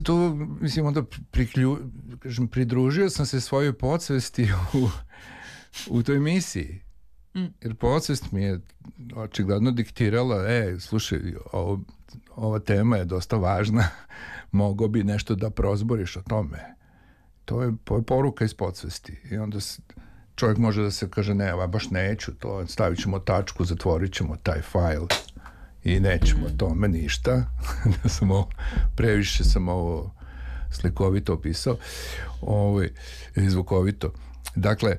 tu, mislim, onda pridružio sam se svojoj podsvesti u toj misiji. Jer podsvest mi je očigledno diktirala, slušaj, ova tema je dosta važna, mogo bi nešto da prozboriš o tome. To je poruka iz podsvesti. I onda čovjek može da se kaže, ne, baš neću to, stavit ćemo tačku, zatvorit ćemo taj fajl i nećemo tome ništa. Previše sam ovo slikovito opisao, zvukovito. Dakle,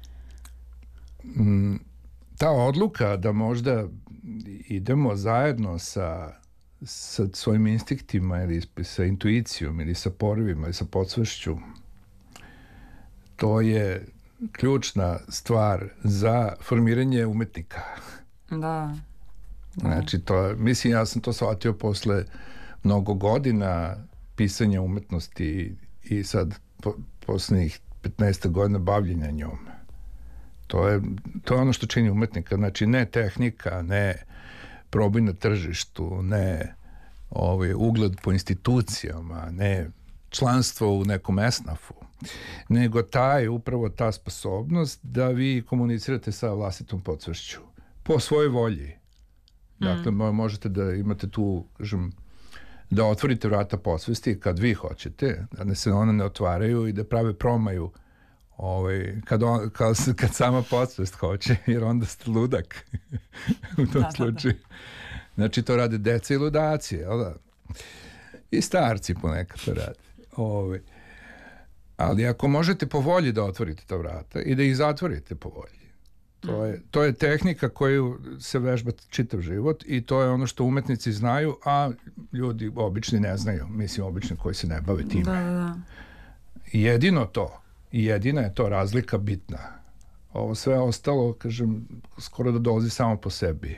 ta odluka da možda idemo zajedno sa svojim instinktima ili sa intuicijom ili sa porivima ili sa podsvešću, to je ključna stvar za formiranje umetnika. Da. Znači, mislim, ja sam to shvatio posle mnogo godina pisanja umetnosti i sad poslednjih 15 godina bavljenja njom. To je ono što čini umetnika. Znači, ne tehnika, ne probaj na tržištu, ne ugled po institucijama, ne članstvo u nekom esnafu, nego upravo ta sposobnost da vi komunicirate sa vlastitom podsvešću po svojoj volji. Dakle, možete da imate tu, kažem, da otvorite vrata podsvesti kad vi hoćete, da se one ne otvaraju i da prave promaju kad sama podsvest hoće, jer onda ste ludak u tom slučaju. Znači, to rade deca i ludaci, jel da? I starci ponekad to rade. Ali ako možete po volji da otvorite ta vrata i da ih zatvorite po volji, to je tehnika koju se vežba čitav život i to je ono što umetnici znaju, a ljudi obični ne znaju. Mislim, obični koji se ne bave time. Da. Jedino to. I jedina je to razlika bitna. Ovo sve ostalo, kažem, skoro da dolazi samo po sebi.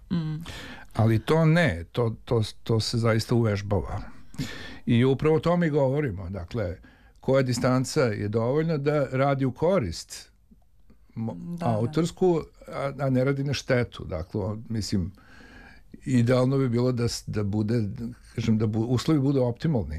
Ali to ne, to se zaista uvežbava. I upravo o tome i govorimo. Dakle, koja distanca je dovoljna da radi u korist autorsku, a ne radi na štetu. Dakle, mislim, idealno bi bilo da bude, kažem, da uslovi budu optimalni.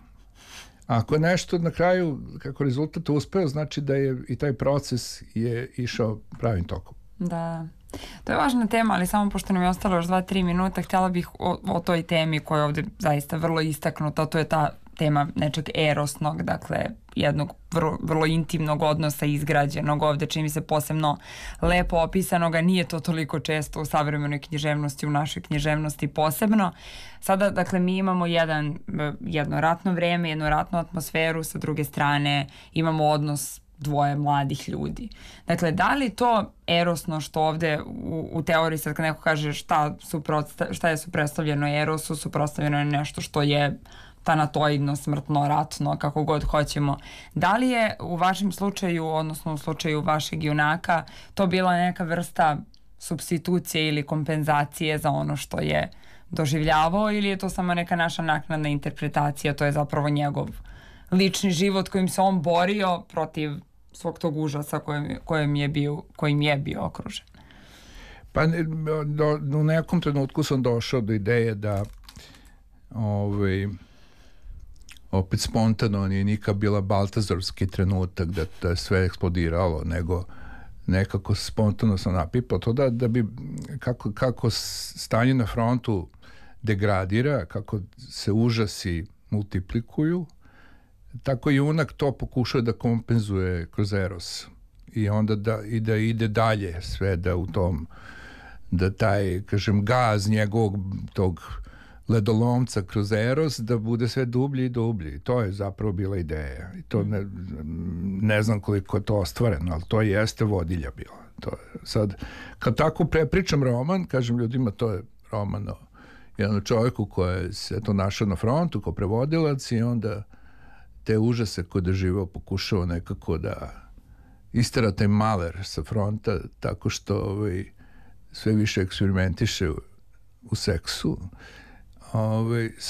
Ako je nešto na kraju, kako rezultat uspeo, znači da je i taj proces je išao pravim tokom. Da. To je važna tema, ali samo pošto nam je ostalo još 2-3 minuta, htjela bih o toj temi koja je ovdje zaista vrlo istaknuta, to je ta tema nečeg erosnog, dakle jednog vrlo intimnog odnosa izgrađenog ovdje, čini mi se posebno lepo opisanoga, nije to toliko često u savremenoj književnosti, u našoj književnosti posebno. Sada, dakle, mi imamo jedno ratno vreme, jednu ratnu atmosferu, sa druge strane imamo odnos dvoje mladih ljudi. Dakle, da li to erosno što ovdje u teoriji sad kad neko kaže šta je suprotstavljeno erosu, suprotstavljeno je nešto što je tanatoidno, smrtno, ratno, kako god hoćemo. Da li je u vašem slučaju, odnosno u slučaju vašeg junaka, to bila neka vrsta supstitucije ili kompenzacije za ono što je doživljavao, ili je to samo neka naša naknadna interpretacija, to je zapravo njegov lični život kojim se on borio protiv svog tog užasa kojim je bio okružen? Pa u nekom trenutku sam došao do ideje da opet spontano nije nikad bila baltazarski trenutak da je sve eksplodiralo, nego nekako spontano sam napipao to da bi kako stanje na frontu degradira, kako se užasi multiplikuju, tako junak to pokušao da kompenzuje kroz eros i onda da ide dalje sve, da u tom, da taj, kažem, gaz njegovog tog ledolomca kroz eros da bude sve dublji i dublji. To je zapravo bila ideja i to ne znam koliko je to ostvareno, ali to jeste vodilja bila. To je, sad, kad tako prepričam roman, kažem ljudima, to je roman o jednom čovjeku koji se to našao na frontu kao prevodilac i onda te užase koje doživao pokušao nekako da istera taj maler sa fronta tako što sve više eksperimentiše u seksu.